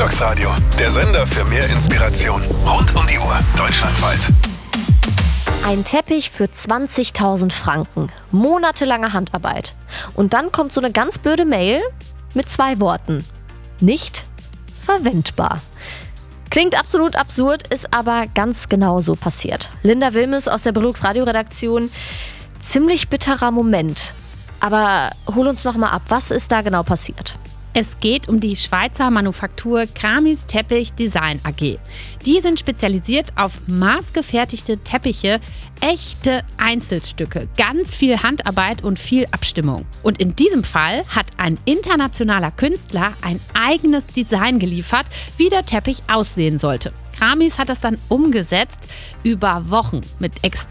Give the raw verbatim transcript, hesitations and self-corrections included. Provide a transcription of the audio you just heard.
Equinox Radio, der Sender für mehr Inspiration. Rund um die Uhr, deutschlandweit. Ein Teppich für zwanzigtausend Franken. Monatelange Handarbeit. Und dann kommt so eine ganz blöde Mail mit zwei Worten. Nicht verwendbar. Klingt absolut absurd, ist aber ganz genau so passiert. Linda Wilmes aus der Belux Radio-Redaktion. Ziemlich bitterer Moment. Aber hol uns noch mal ab, was ist da genau passiert? Es geht um die Schweizer Manufaktur Kramis Teppich Design A G. Die sind spezialisiert auf maßgefertigte Teppiche, echte Einzelstücke, ganz viel Handarbeit und viel Abstimmung. Und in diesem Fall hat ein internationaler Künstler ein eigenes Design geliefert, wie der Teppich aussehen sollte. Kramis hat das dann umgesetzt über Wochen mit extrem